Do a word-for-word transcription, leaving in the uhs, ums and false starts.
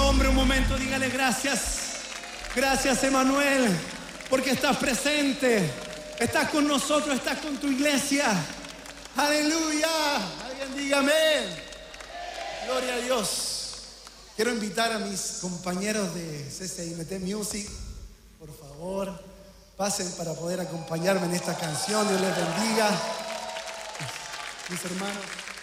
nombre un momento, dígale gracias. Gracias, Emanuel, porque estás presente. Estás con nosotros, estás con tu iglesia. Aleluya. Alguien diga amén. Gloria a Dios. Quiero invitar a mis compañeros de C C I M T Music, por favor, pasen para poder acompañarme en esta canción. Dios les bendiga. Mis hermanos.